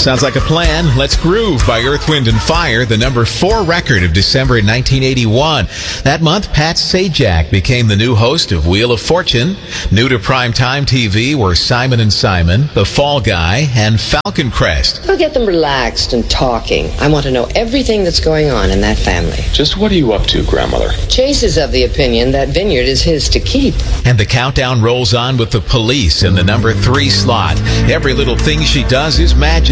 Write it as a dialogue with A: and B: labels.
A: Sounds like a plan. Let's Groove by Earth, Wind, and Fire, the number 4 record of December 1981. That month, Pat Sajak became the new host of Wheel of Fortune. New to primetime TV were Simon & Simon, The Fall Guy, and Falcon Crest.
B: I'll get them relaxed and talking. I want to know everything that's going on in that family.
C: Just what are you up to, Grandmother?
B: Chase is of the opinion that vineyard is his to keep.
A: And the countdown rolls on with The Police in the number 3 slot. Every little thing she does is magic.